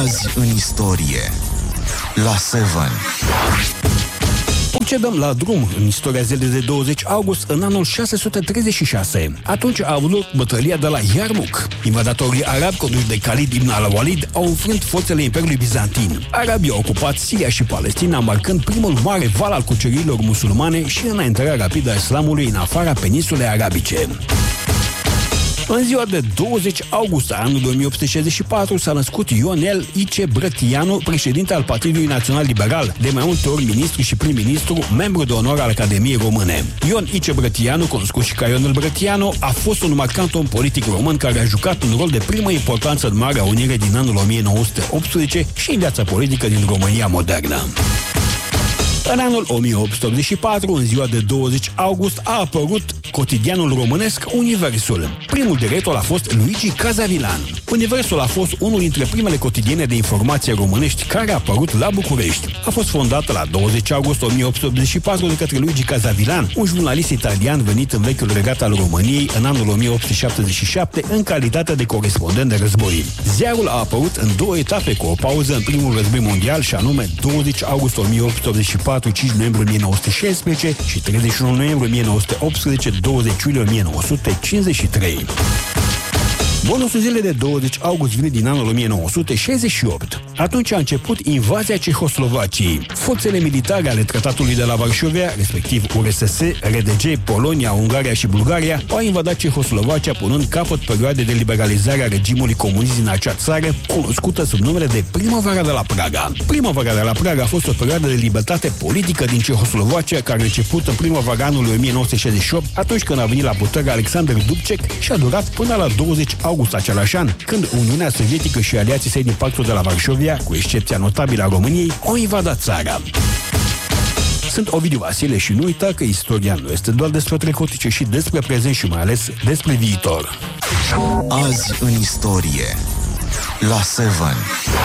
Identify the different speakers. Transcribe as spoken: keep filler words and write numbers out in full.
Speaker 1: Azi în istorie la Seven.
Speaker 2: Procedăm la drum în istoria zilei de douăzeci august în anul șase sute treizeci și șase. Atunci a avut loc bătălia de la Yarmouk. Invadatorii arabi conduși de Khalid ibn al-Walid au înfrânt forțele Imperiului Bizantin. Arabii au ocupat Siria și Palestina, marcând primul mare val al cuceririlor musulmane și înaintarea rapidă a islamului în afara peninsulei arabice. În ziua de douăzeci august a anului o mie opt sute șaizeci și patru s-a născut Ionel Ice Brătianu, președinte al Partidului Național Liberal, de mai multe ori ministru și prim-ministru, membru de onoare al Academiei Române. Ion Ice Brătianu, cunoscut și ca Ionel Brătianu, a fost un marcant om politic român care a jucat un rol de primă importanță în Marea Unire din anul o mie nouă sute optsprezece și în viața politică din România modernă. În anul o mie opt sute optzeci și patru, în ziua de douăzeci august, a apărut cotidianul românesc Universul. Primul director a fost Luigi Cazavilan. Universul a fost unul dintre primele cotidiene de informație românești care a apărut la București. A fost fondată la douăzeci august o mie opt sute optzeci și patru de către Luigi Cazavilan, un jurnalist italian venit în vechiul regat al României în anul o mie opt sute șaptezeci și șapte în calitate de corespondent de război. Ziarul a apărut în două etape, cu o pauză în primul război mondial, și anume douăzeci august o mie opt sute optzeci și patru, cinci noiembrie o mie nouă sute șaisprezece și treizeci și unu noiembrie o mie nouă sute optsprezece, douăzeci iulie o mie nouă sute cincizeci și trei. Bonusul zilei de douăzeci august vine din anul o mie nouă sute șaizeci și opt. Atunci a început invazia Cehoslovaciei. Forțele militare ale Tratatului de la Varșovia, respectiv U R S S, R D G, Polonia, Ungaria și Bulgaria, au invadat Cehoslovacia, punând capăt perioadei de liberalizare a regimului comunist din acea țară, cunoscută sub numele de Primăvara de la Praga. Primăvara de la Praga a fost o perioadă de libertate politică din Cehoslovacia, care a început în primăvara anului o mie nouă sute șaizeci și opt, atunci când a venit la putere Alexander Dubček, și a durat până la douăzeci august același an, când Uniunea Sovietică și aliații săi din Pactul de la Varșovia, cu excepția notabilă a României, au invadat țara. Sunt Ovidiu Vasile și nu uita că istoria nu este doar despre trecut, ci și despre prezent și mai ales despre viitor.
Speaker 1: Azi în istorie la Seven.